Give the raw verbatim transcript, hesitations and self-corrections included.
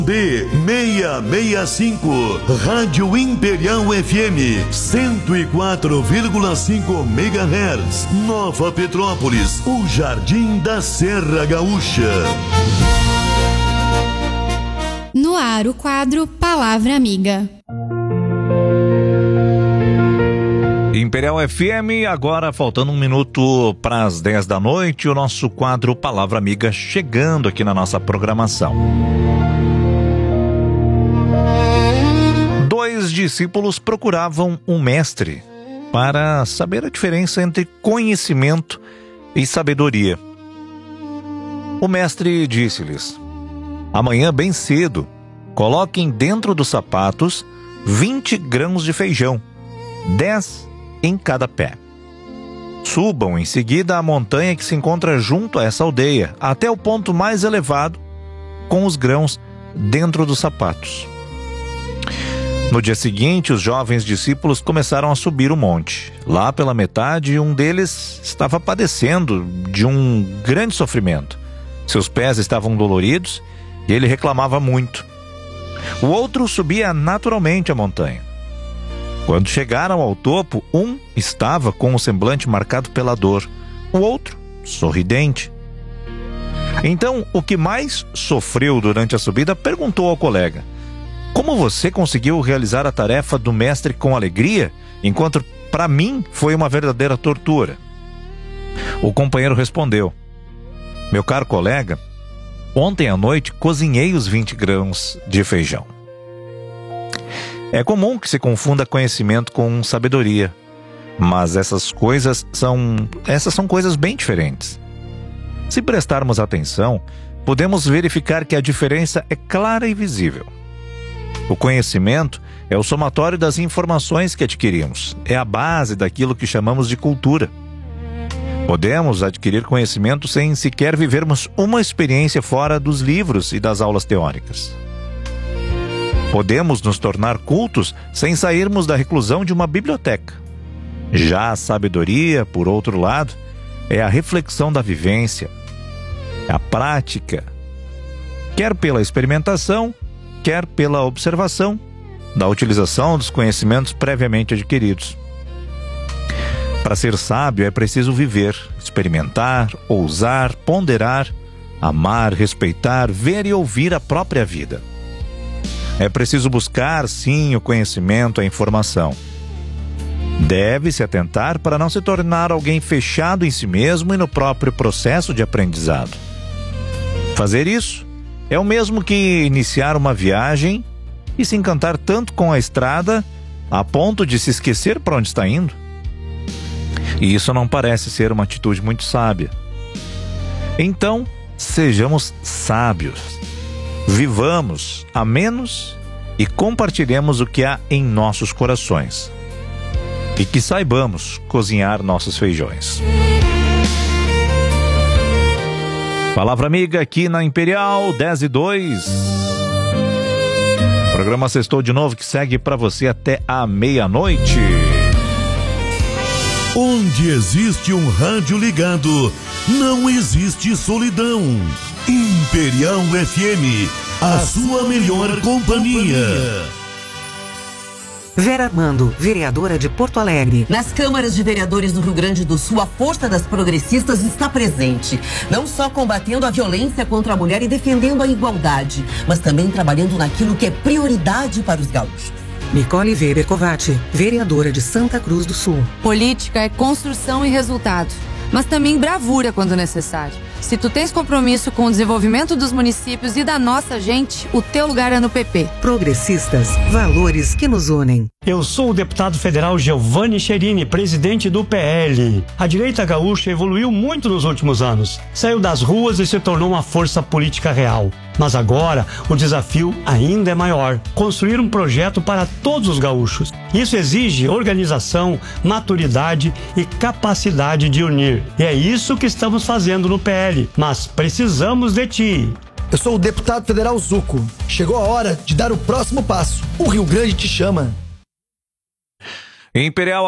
D seiscentos e sessenta e cinco, Rádio Imperial F M, cento e quatro vírgula cinco megahertz, Nova Petrópolis, o Jardim da Serra Gaúcha. No ar, o quadro Palavra Amiga. Imperial F M, agora faltando um minuto para as dez da noite, o nosso quadro Palavra Amiga chegando aqui na nossa programação. Dois discípulos procuravam um mestre para saber a diferença entre conhecimento e sabedoria. O mestre disse-lhes: amanhã bem cedo, coloquem dentro dos sapatos vinte grãos de feijão, dez em cada pé. Subam em seguida a montanha que se encontra junto a essa aldeia, até o ponto mais elevado, com os grãos dentro dos sapatos. No dia seguinte, os jovens discípulos começaram a subir o monte. Lá pela metade, um deles estava padecendo de um grande sofrimento. Seus pés estavam doloridos e ele reclamava muito. O outro subia naturalmente a montanha. Quando chegaram ao topo, um estava com o semblante marcado pela dor, o outro sorridente. Então, o que mais sofreu durante a subida perguntou ao colega: como você conseguiu realizar a tarefa do mestre com alegria, enquanto para mim foi uma verdadeira tortura? O companheiro respondeu: meu caro colega, ontem à noite cozinhei os vinte grãos de feijão. É comum que se confunda conhecimento com sabedoria, mas essas coisas são, essas são coisas bem diferentes. Se prestarmos atenção, podemos verificar que a diferença é clara e visível. O conhecimento é o somatório das informações que adquirimos, é a base daquilo que chamamos de cultura. Podemos adquirir conhecimento sem sequer vivermos uma experiência fora dos livros e das aulas teóricas. Podemos nos tornar cultos sem sairmos da reclusão de uma biblioteca. Já a sabedoria, por outro lado, é a reflexão da vivência, a prática, quer pela experimentação, quer pela observação da utilização dos conhecimentos previamente adquiridos. Para ser sábio é preciso viver, experimentar, ousar, ponderar, amar, respeitar, ver e ouvir a própria vida. É preciso buscar, sim, o conhecimento, a informação. Deve-se atentar para não se tornar alguém fechado em si mesmo e no próprio processo de aprendizado. Fazer isso é o mesmo que iniciar uma viagem e se encantar tanto com a estrada a ponto de se esquecer para onde está indo. E isso não parece ser uma atitude muito sábia. Então, sejamos sábios. Vivamos a menos e compartilhemos o que há em nossos corações. E que saibamos cozinhar nossos feijões. Palavra Amiga aqui na Imperial dez e dois. O programa Sextou de Novo que segue para você até a meia-noite. Onde existe um rádio ligado, não existe solidão. Imperial F M, a sua melhor companhia. Vera Armando, vereadora de Porto Alegre. Nas câmaras de vereadores do Rio Grande do Sul, a força das progressistas está presente. Não só combatendo a violência contra a mulher e defendendo a igualdade, mas também trabalhando naquilo que é prioridade para os gaúchos. Nicole Weber Covatti, vereadora de Santa Cruz do Sul. Política é construção e resultado, mas também bravura quando necessário. Se tu tens compromisso com o desenvolvimento dos municípios e da nossa gente, o teu lugar é no P P. Progressistas, valores que nos unem. Eu sou o deputado federal Giovanni Cherini, presidente do P L. A direita gaúcha evoluiu muito nos últimos anos. Saiu das ruas e se tornou uma força política real. Mas agora, o desafio ainda é maior. Construir um projeto para todos os gaúchos. Isso exige organização, maturidade e capacidade de unir. E é isso que estamos fazendo no P L. Mas precisamos de ti. Eu sou o deputado federal Zuco. Chegou a hora de dar o próximo passo. O Rio Grande te chama. Imperial